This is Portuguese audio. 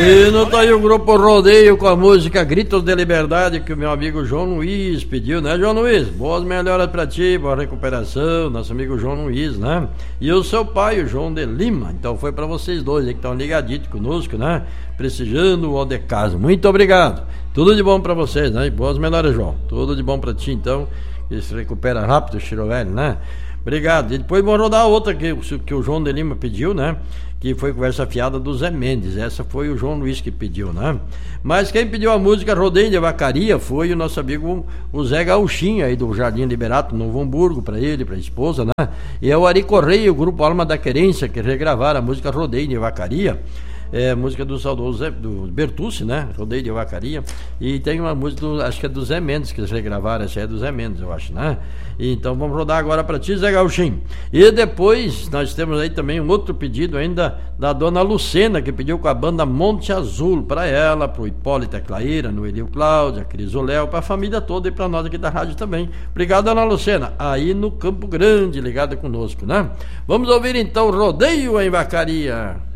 E não tá aí o grupo Rodeio com a música Gritos de Liberdade que o meu amigo João Luiz pediu, né, João Luiz? Boas melhoras pra ti, boa recuperação, nosso amigo João Luiz, né? E o seu pai, o João de Lima. Então foi pra vocês dois aí que estão ligaditos conosco, né? Prestigiando o de casa. Muito obrigado. Tudo de bom pra vocês, né? E boas melhoras, João. Tudo de bom pra ti, então. Que se recupera rápido, o Chirovelho, né? Obrigado. E depois vou rodar outra que o João de Lima pediu, né? Que foi Conversa Fiada do Zé Mendes. Essa foi o João Luiz que pediu, né? Mas quem pediu a música Rodeio de Vacaria foi o nosso amigo o Zé Gauchinho aí do Jardim Liberato, Novo Hamburgo, para ele, para a esposa, né? E é o Ari Correia, o grupo Alma da Querência, que regravaram a música Rodeio de Vacaria. É música do saudoso do Bertucci, né? Rodeio de Vacaria. E tem uma música acho que é do Zé Mendes, que eles regravaram. Essa é do Zé Mendes, eu acho, né? E então vamos rodar agora pra ti, Zé Gauchinho. E depois nós temos aí também um outro pedido ainda da dona Lucena, que pediu com a banda Monte Azul pra ela, pro Hipólita Claíra, no Elio Cláudia, Crisoléu, pra família toda e pra nós aqui da rádio também. Obrigado, dona Lucena. Aí no Campo Grande, ligada conosco, né? Vamos ouvir então Rodeio em Vacaria.